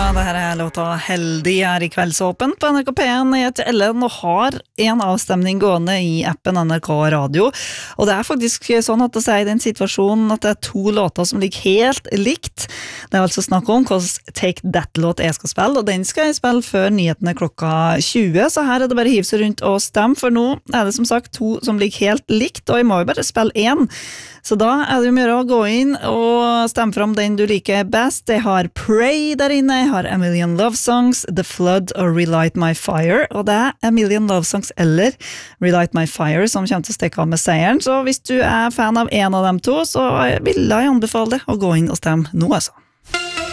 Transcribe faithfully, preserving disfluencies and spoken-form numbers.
det her er låta Heldig er i kveldsåpen på N R K P en. Jeg heter Ellen og har en avstemning gående i appen N R K Radio. Og det er faktisk sånn at det er i den situasjonen at det er to låter som ligger helt likt. Det er altså snakk om hvordan Take That-låt jeg skal spille, og den skal jeg spille før nyhetene klokka tjue, så her er det bare å hive seg rundt og stemme, for nå er det som sagt to som ligger helt likt, og jeg må jo bare spille en. Så da er det jo mye å gå inn og stemme fram den du liker best. Jeg har Pray der inne, jeg har A Million Love Songs, The Flood og Relight My Fire, og det er A Million Love Songs eller Relight My Fire som kommer til å stikke av med seieren. Så hvis du er fan av en av dem to, så vil jeg anbefale deg å gå inn og stemme nå altså.